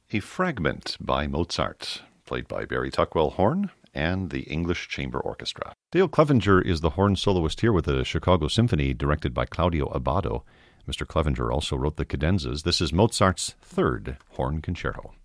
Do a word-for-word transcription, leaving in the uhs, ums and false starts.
A Fragment by Mozart, played by Barry Tuckwell horn and the English Chamber Orchestra. Dale Clevenger is the horn soloist here with the Chicago Symphony, directed by Claudio Abbado. Mister Clevenger also wrote the cadenzas. This is Mozart's third horn concerto.